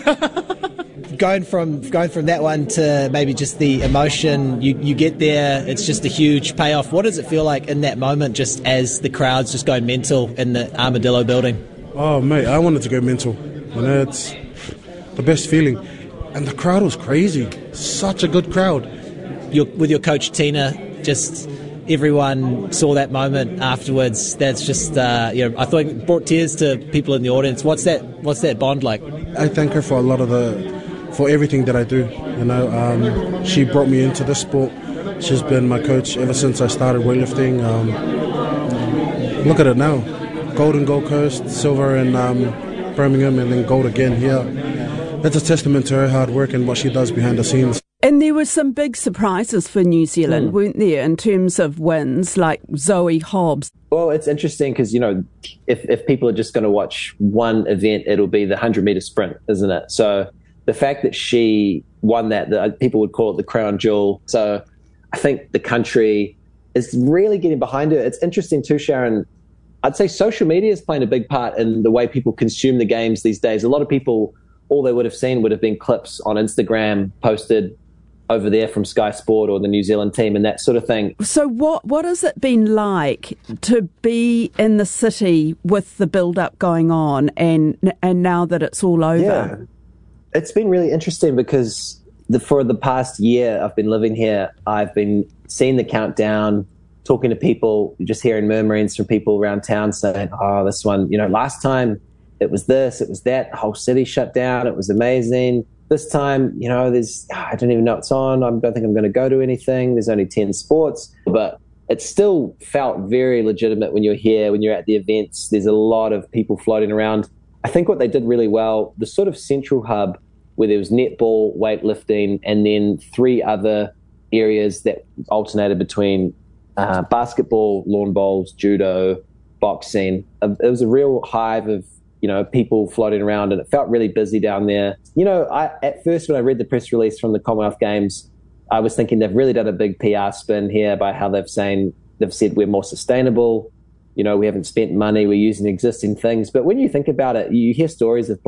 Going from going from that one to maybe just the emotion, you, you get there, it's just a huge payoff. What does it feel like in that moment, just as the crowd's just going mental in the Armadillo building? Oh, mate, I wanted to go mental. You know, it's the best feeling. And the crowd was crazy. Such a good crowd. You're, with your coach, Tina, just everyone saw that moment afterwards. That's just, uh, you know, I think it brought tears to people in the audience. What's that, what's that bond like? I thank her for a lot of the... for everything that I do. You know, um, she brought me into this sport. She's been my coach ever since I started weightlifting. Um, look at it now. Gold in Gold Coast, silver in um, Birmingham, and then gold again here. That's a testament to her hard work and what she does behind the scenes. And there were some big surprises for New Zealand, mm. weren't there, in terms of wins, like Zoe Hobbs. Well, it's interesting because, you know, if, if people are just going to watch one event, it'll be the one hundred metre sprint, isn't it? So the fact that she won that, the, people would call it the crown jewel. So I think the country is really getting behind her. It's interesting too, Sharon. I'd say social media is playing a big part in the way people consume the games these days. A lot of people, all they would have seen would have been clips on Instagram posted over there from Sky Sport or the New Zealand team and that sort of thing. So what what has it been like to be in the city with the build-up going on and and now that it's all over? Yeah. It's been really interesting because the, for the past year I've been living here, I've been seeing the countdown talking to people, just hearing murmurings from people around town saying, oh, this one, you know, last time it was this, it was that, the whole city shut down, it was amazing. This time, you know, there's, I don't even know what's on, I don't think I'm going to go to anything, there's only ten sports, but it still felt very legitimate when you're here, when you're at the events. There's a lot of people floating around. I think what they did really well, the sort of central hub where there was netball, weightlifting, and then three other areas that alternated between uh, basketball, lawn bowls, judo, boxing. It was a real hive of, you know, people floating around, and it felt really busy down there. You know, I, at first when I read the press release from the Commonwealth Games, I was thinking they've really done a big P R spin here by how they've saying they've said we're more sustainable. You know, we haven't spent money, we're using existing things. But when you think about it, you hear stories of